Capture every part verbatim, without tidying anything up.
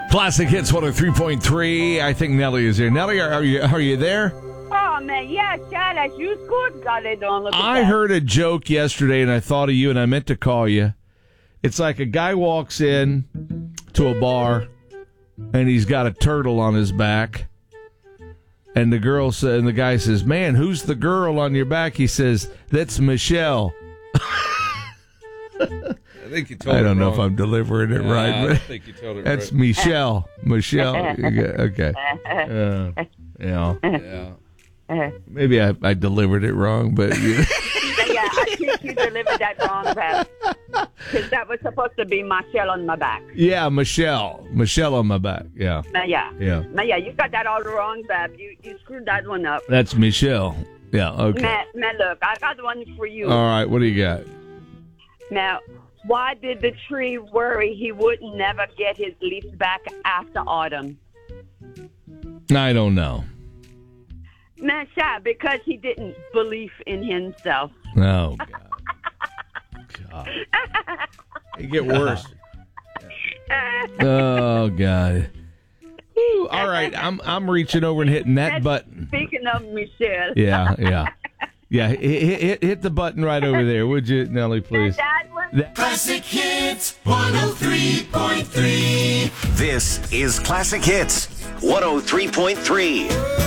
Classic Hits one oh three point three. I think Nellie is here. Nellie, are, are you are you there? Oh, man, yeah, Charlotte, you good. Got it on. Look at I that. heard a joke yesterday, and I thought of you, and I meant to call you. It's like a guy walks in to a bar, and he's got a turtle on his back. And the girl sa- and the guy says, "Man, who's the girl on your back?" He says, "That's Michelle." I think you told I don't it know wrong. if I'm delivering it Yeah, right, I but think you told it that's right. Michelle. Michelle. Okay. Uh, yeah. Yeah. Maybe I, I delivered it wrong, but you know. Yeah, I think you delivered that wrong, Bab. Because that was supposed to be Michelle on my back. Yeah, Michelle. Michelle on my back. Yeah. Now, yeah. Yeah. Now, yeah, you got that all wrong, Bab. You, you screwed that one up. That's Michelle. Yeah, okay. Man, man, look, I got one for you. All right, what do you got? Now, why did the tree worry he would never get his leaves back after autumn? I don't know. Man, shy, because he didn't believe in himself. Oh, God. God. It get worse. Oh, God. Woo, all right, I'm I'm reaching over and hitting that button. Speaking of Michelle. Yeah, yeah. Yeah, hit, hit, hit the button right over there, would you, Nellie, please? That one? That- Classic Hits one oh three point three. This is Classic Hits one oh three point three.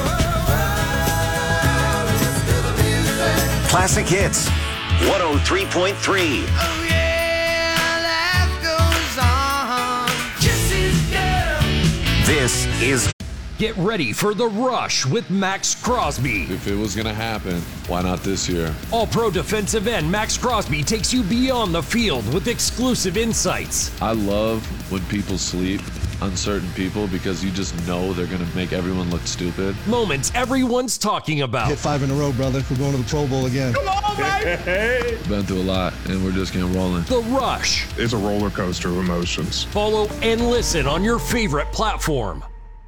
Classic Hits one oh three point three. Oh yeah, life goes on. Jesse's girl. This is Get ready for The Rush with Max Crosby. If it was going to happen, why not this year? All-pro defensive end Max Crosby takes you beyond the field with exclusive insights. I love when people sleep on certain people because you just know they're going to make everyone look stupid. Moments everyone's talking about. Hit five in a row, brother. We're going to the Pro Bowl again. Been through a lot, and we're just getting rolling. The Rush. It's a roller coaster of emotions. Follow and listen on your favorite platform.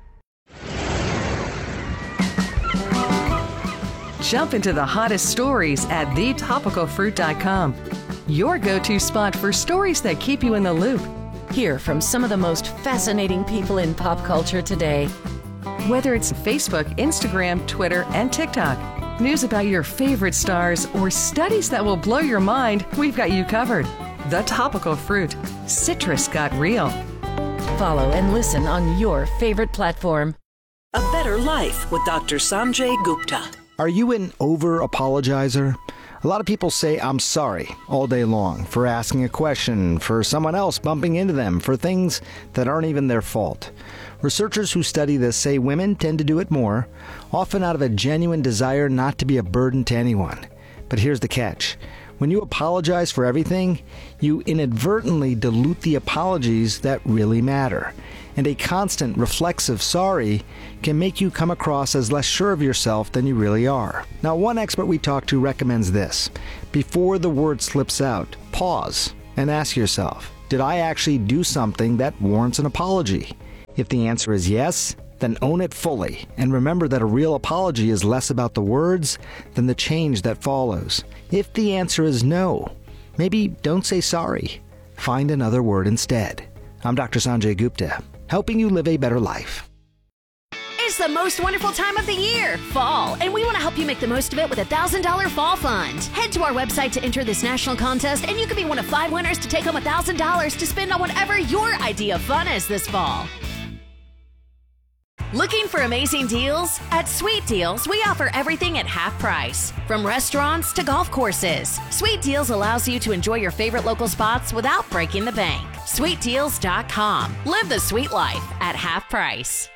Jump into the hottest stories at the topical fruit dot com. Your go-to spot for stories that keep you in the loop. Hear from some of the most fascinating people in pop culture today. Whether it's Facebook, Instagram, Twitter, and TikTok, news about your favorite stars, or studies that will blow your mind, we've got you covered. The Topical Fruit. Citrus got real. Follow and listen on your favorite platform. A Better Life with Doctor Sanjay Gupta. Are you an over-apologizer? A lot of people say I'm sorry all day long for asking a question, for someone else bumping into them, for things that aren't even their fault. Researchers who study this say women tend to do it more, often out of a genuine desire not to be a burden to anyone. But here's the catch. When you apologize for everything, you inadvertently dilute the apologies that really matter. And a constant reflexive sorry can make you come across as less sure of yourself than you really are. Now, one expert we talked to recommends this. Before the word slips out, pause and ask yourself, did I actually do something that warrants an apology? If the answer is yes, then own it fully, and remember that a real apology is less about the words than the change that follows. If the answer is no, maybe don't say sorry. Find another word instead. I'm Doctor Sanjay Gupta, helping you live a better life. It's the most wonderful time of the year, fall, and we want to help you make the most of it with a one thousand dollars Fall Fund. Head to our website to enter this national contest, and you could be one of five winners to take home one thousand dollars to spend on whatever your idea of fun is this fall. Looking for amazing deals? At Sweet Deals, we offer everything at half price. From restaurants to golf courses, Sweet Deals allows you to enjoy your favorite local spots without breaking the bank. sweet deals dot com. Live the sweet life at half price.